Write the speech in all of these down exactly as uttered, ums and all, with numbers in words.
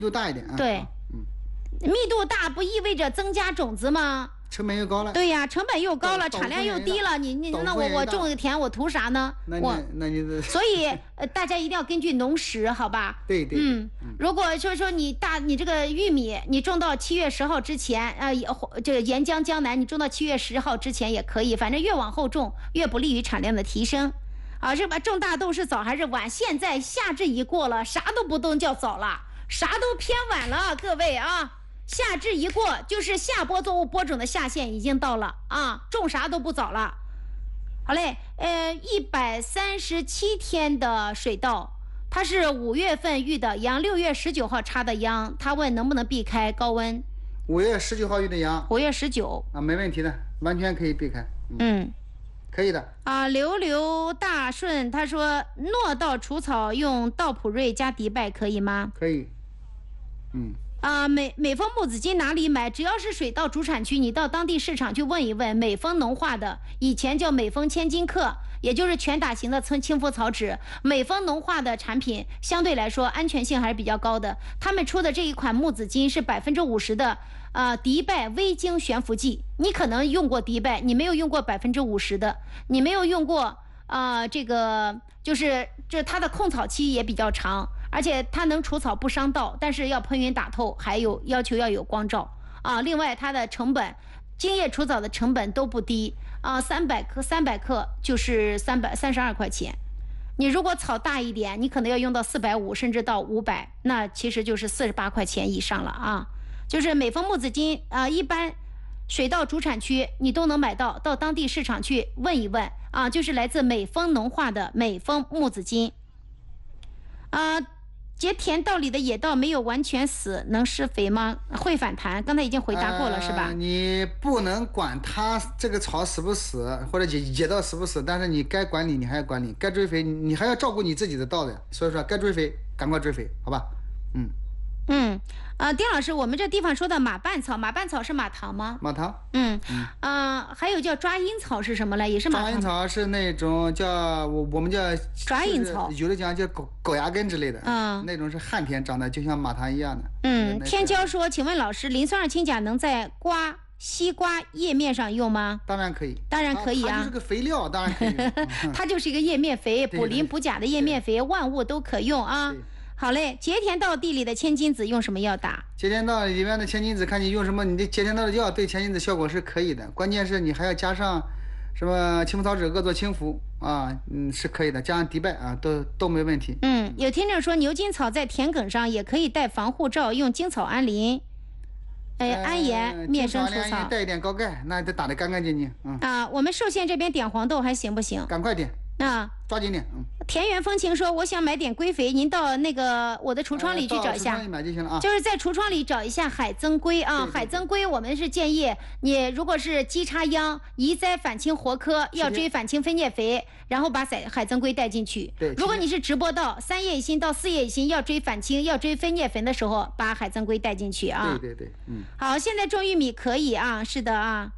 度大一点啊。 对，嗯，密度大不意味着增加种子吗？ 成本又高了。 对呀，成本又高了，产量又低了，你你那我我种个田我图啥呢？ 那你那你所以呃，大家一定要根据农时，好吧？ 对对。 嗯，如果说说你大你这个玉米，你种到七月十号之前，呃，这个沿江江南，你种到七月十号之前也可以，反正越往后种越不利于产量的提升。啊，是吧？种大豆是早还是晚？现在夏至一过了，啥都不都叫早了，啥都偏晚了，各位啊。夏至一过，就是夏播作物播种的下限已经到了啊，种啥都不早了。好嘞，呃，一百三十七天的水稻，它是五月份育的秧，六月十九号插的秧。他问能不能避开高温？ 五月十九号育的秧。 五月十九啊，没问题的，完全可以避开。嗯， 嗯可以的。 啊，刘刘大顺他说，糯稻除草用稻普瑞加迪拜可以吗？ 可以。嗯。 啊、呃，美美丰木子金哪里买？只要是水稻主产区，你到当地市场去问一问。美丰农化的，以前叫美丰千金克，也就是全打型的轻浮草酯。美丰农化的产品相对来说安全性还是比较高的。他们出的这一款木子金是百分之五十的呃迪拜微晶悬浮剂。你可能用过迪拜，你没有用过百分之五十的，你没有用过啊、呃、这个就是这它的控草期也比较长。而且它能除草不伤稻，但是要喷匀打透，还有要求要有光照啊。另外它的成本，茎叶除草的成本都不低啊，三百克三百克就是三百三十二块钱。你如果草大一点，你可能要用到四百五甚至到五百，那其实就是四十八块钱以上了啊。就是美丰木子金啊，一般水稻主产区你都能买到，到当地市场去问一问啊，就是来自美丰农化的美丰木子金啊。结田稻里的野稻没有完全死，能施肥吗？会反弹，刚才已经回答过了、呃、是吧？ 你不能管它这个草死不死，或者野野稻死不死，但是你该管理你还要管理，该追肥你还要照顾你自己的稻的，所以说该追肥赶快追肥，好吧？嗯嗯啊、呃，丁老师，我们这地方说的马瓣草，马瓣草是马糖吗？ 马糖。 嗯嗯啊、呃，还有叫抓阴草是什么嘞？也是马糖。 抓阴草是那种叫我我们叫抓阴草， 有的讲叫狗狗牙根之类的。嗯，那种是旱田长得就像马糖一样的。 嗯，天骄说，请问老师，磷酸二氢钾能在瓜西瓜叶面上用吗？ 当然可以， 当然可以啊， 它就是个肥料，当然可以。 它就是一个叶面肥，补磷补钾的叶面肥，万物都可用啊。好嘞，节田稻地里的千金子用什么药打？ 节田稻里面的千金子，看你用什么，你的节田稻的药对千金子效果是可以的，关键是你还要加上什么青浮草酯、恶唑氢呋啊，嗯，是可以的，加上迪拜啊，都都没问题。 嗯，有听众说牛筋草在田埂上也可以戴防护罩，用精草安磷。哎，安盐灭生除草， 带一点高钙，那得打得干干净净。嗯啊，我们寿县这边点黄豆还行不行？ 赶快点啊， 抓紧点。嗯。 田园风情说，我想买点硅肥，您到那个我的橱窗里去找一下。 呃、买就行了啊。 就是在橱窗里找一下海增硅啊，海增硅我们是建议你，如果是基插秧，移栽反青活科，要追反青分蘖肥，然后把海海增硅带进去。 对。 如果你是直播稻，三叶一心到四叶一心要追反青，要追分蘖肥的时候，把海增硅带进去啊。 对对对，嗯。 好，现在种玉米可以啊，是的啊。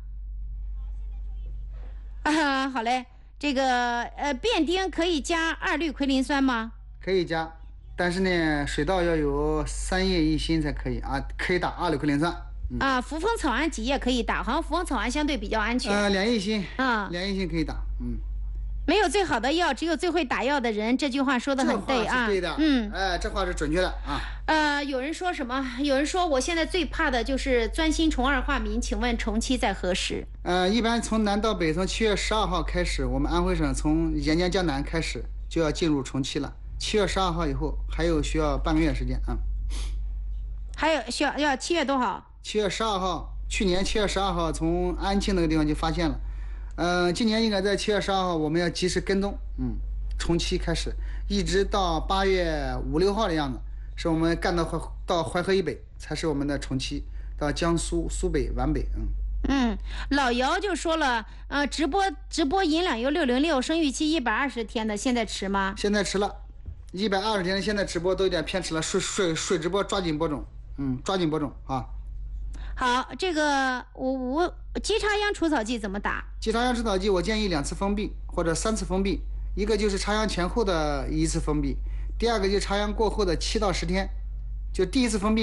啊，好嘞。这个呃，变丁可以加二氯喹磷酸吗？ 可以加，但是呢，水稻要有三叶一心才可以啊，可以打二氯喹磷酸。 嗯、啊，扶风草胺几叶可以打？好像扶风草胺相对比较安全。 呃，两叶心啊， 两叶心可以打。嗯， 没有最好的药，只有最会打药的人。这句话说的很对啊。 对的， 嗯， 哎，这话是准确的啊。 呃，有人说什么？有人说我现在最怕的就是钻心虫二化民，请问虫期在何时？ 呃，一般从南到北，从七月十二号开始，我们安徽省从沿江江南开始就要进入虫期了。七月十二号以后还有需要半个月时间啊。 还有需要要七月多少？ 七月十二号，去年七月十二号从安庆那个地方就发现了。嗯、呃，今年应该在七月十二号，我们要及时跟踪。嗯，虫期开始，一直到八月五六号的样子，是我们干到淮到淮河以北才是我们的虫期，到江苏苏北皖北。嗯嗯，老姚就说了，呃，直播直播银两油六零六，生育期一百二十天的，现在迟吗？ 现在迟了，一百二十天的现在直播都有点偏迟了，水水水直播抓紧播种，嗯，抓紧播种啊。 好，这个我我基插秧除草剂怎么打？ 基插秧除草剂我建议两次封闭或者三次封闭，一个就是插秧前后的一次封闭，第二个就是插秧过后的七到十天， 就第一次封闭。